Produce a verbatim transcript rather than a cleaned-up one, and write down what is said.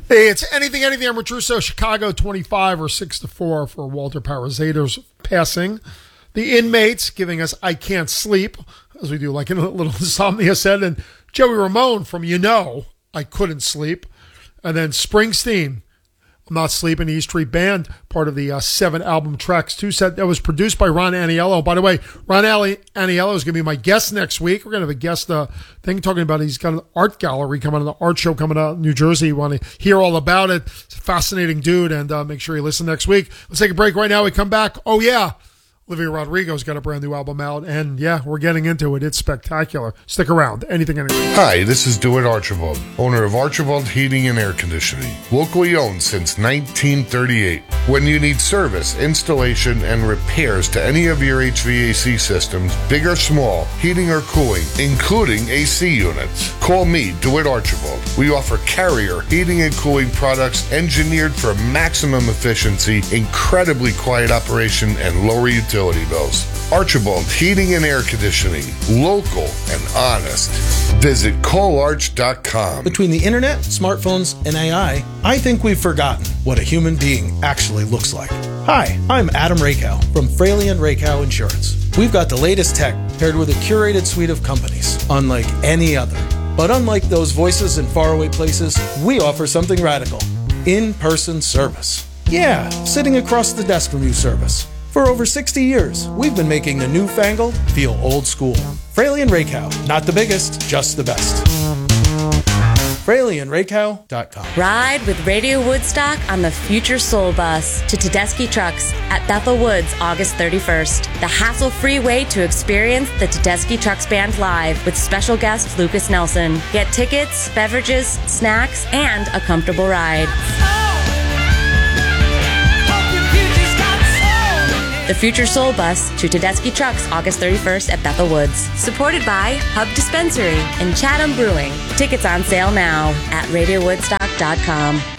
Hey, it's anything, anything. I'm Russo. Chicago twenty-five or six to four for Walter Parazator's passing. The inmates giving us I Can't Sleep, as we do like a little insomnia set. And Joey Ramone from You Know, I Couldn't Sleep. And then Springsteen, I'm Not Sleeping, the East Street Band, part of the uh, seven album tracks two set that was produced by Ron Aniello. By the way, Ron Aniello is going to be my guest next week. We're going to have a guest uh, thing talking about it. He's got an art gallery coming, an art show coming out in New Jersey. You want to hear all about it. It's a fascinating dude, and uh, make sure you listen next week. Let's take a break right now. We come back. Oh, yeah. Olivia Rodrigo's got a brand new album out, and yeah, we're getting into it. It's spectacular. Stick around. Anything, anything. Hi, this is DeWitt Archibald, owner of Archibald Heating and Air Conditioning, locally owned since nineteen thirty-eight. When you need service, installation, and repairs to any of your H V A C systems, big or small, heating or cooling, including A C units, call me, DeWitt Archibald. We offer Carrier heating and cooling products engineered for maximum efficiency, incredibly quiet operation, and lower utility bills. Archibald Heating and Air Conditioning, local and honest. Visit call arch dot com. Between the internet, smartphones, and A I, I think we've forgotten what a human being actually looks like. Hi, I'm Adam Rakow from Fraley and Rakow Insurance. We've got the latest tech paired with a curated suite of companies, unlike any other. But unlike those voices in faraway places, we offer something radical. In-person service. Yeah, sitting across the desk from you service. For over sixty years, we've been making the newfangled feel old school. Fraley and Rakow, not the biggest, just the best. Fraley and Rakow dot com. Ride with Radio Woodstock on the Future Soul Bus to Tedeschi Trucks at Bethel Woods August thirty-first. The hassle-free way to experience the Tedeschi Trucks Band live with special guest Lucas Nelson. Get tickets, beverages, snacks, and a comfortable ride. The Future Soul Bus to Tedeschi Trucks August thirty-first at Bethel Woods. Supported by Hub Dispensary and Chatham Brewing. Tickets on sale now at radio woodstock dot com.